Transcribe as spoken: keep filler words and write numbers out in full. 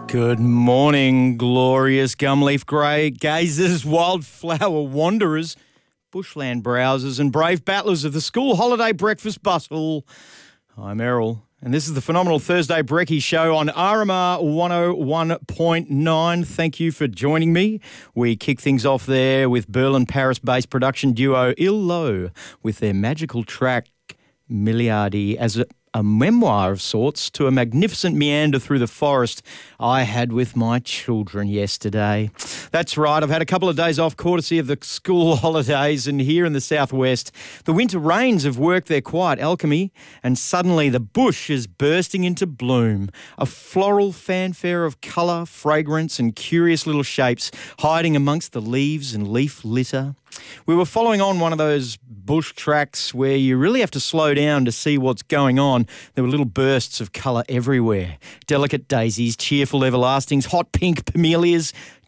Good morning, glorious gumleaf grey gazers, wildflower wanderers, bushland browsers and brave battlers of the school holiday breakfast bustle. I'm Errol, and this is the phenomenal Thursday Brekkie Show on R M R one oh one point nine. Thank you for joining me. We kick things off there with Berlin, Paris-based production duo Illo with their magical track Miliardi as a A memoir of sorts to a magnificent meander through the forest I had with my children yesterday. That's right, I've had a couple of days off courtesy of the school holidays, and here in the southwest, the winter rains have worked their quiet alchemy, and suddenly the bush is bursting into bloom. A floral fanfare of colour, fragrance and curious little shapes hiding amongst the leaves and leaf litter. We were following on one of those bush tracks where you really have to slow down to see what's going on. There were little bursts of colour everywhere. Delicate daisies, cheerful everlastings, hot pink camellias,